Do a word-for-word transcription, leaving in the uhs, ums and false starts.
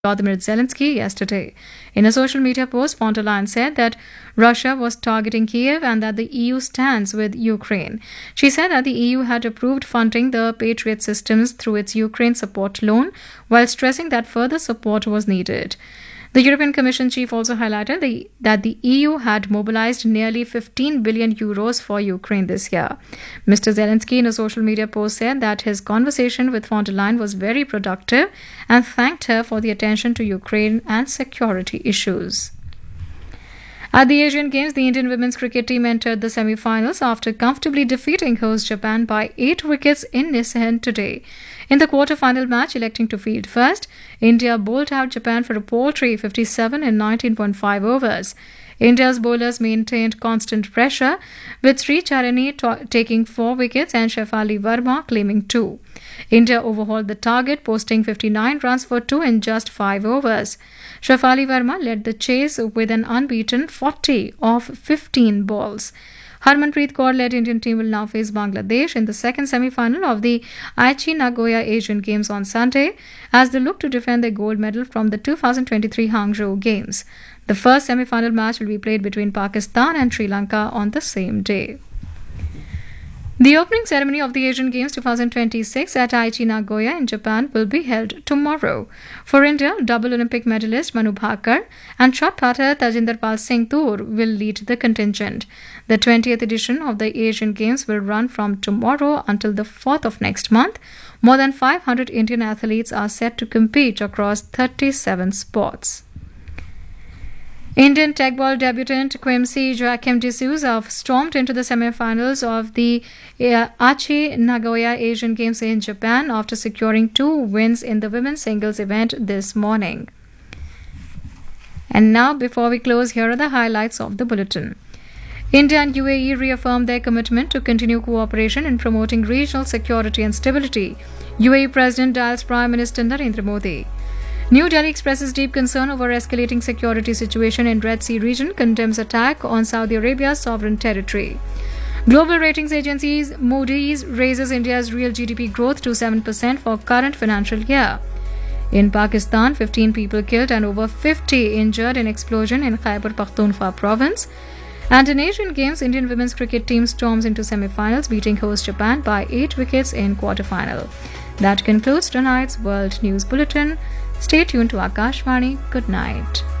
Volodymyr Zelensky yesterday. In a social media post, von der Leyen said that Russia was targeting Kiev and that the E U stands with Ukraine. She said that the E U had approved funding the Patriot systems through its Ukraine support loan, while stressing that further support was needed. The European Commission chief also highlighted the, that the E U had mobilized nearly fifteen billion euros for Ukraine this year. Mister Zelensky, in a social media post, said that his conversation with von der Leyen was very productive and thanked her for the attention to Ukraine and security issues. At the Asian Games, the Indian women's cricket team entered the semi-finals after comfortably defeating host Japan by eight wickets in Nissan today. In the quarter-final match, electing to field first, India bowled out Japan for a paltry fifty-seven in nineteen point five overs. India's bowlers maintained constant pressure, with Sri Charani to- taking four wickets and Shefali Verma claiming two. India overhauled the target, posting fifty-nine runs for two in just five overs. Shefali Verma led the chase with an unbeaten forty off fifteen balls. Harmanpreet Kaur-led Indian team will now face Bangladesh in the second semi-final of the Aichi Nagoya Asian Games on Sunday as they look to defend their gold medal from the two thousand twenty-three Hangzhou Games. The first semi-final match will be played between Pakistan and Sri Lanka on the same day. The opening ceremony of the Asian Games twenty twenty-six at Aichi Nagoya in Japan will be held tomorrow. For India, double Olympic medalist Manu Bhaker and shot putter Tajinder Pal Singh Toor will lead the contingent. The twentieth edition of the Asian Games will run from tomorrow until the fourth of next month. More than five hundred Indian athletes are set to compete across thirty-seven sports. Indian tech ball debutant Quimsi Joachim de Souza stormed into the semi-finals of the Aichi Nagoya Asian Games in Japan after securing two wins in the women's singles event this morning. And now, before we close, here are the highlights of the bulletin. India and U A E reaffirmed their commitment to continue cooperation in promoting regional security and stability. U A E President dials Prime Minister Narendra Modi. New Delhi expresses deep concern over escalating security situation in Red Sea region, condemns attack on Saudi Arabia's sovereign territory. Global ratings agencies Moody's raises India's real G D P growth to seven percent for current financial year. In Pakistan, fifteen people killed and over fifty injured in explosion in Khyber Pakhtunkhwa province. And in Asian Games, Indian women's cricket team storms into semi-finals, beating host Japan by eight wickets in quarter-final. That concludes tonight's World News Bulletin. Stay tuned to Akashvani. Good night.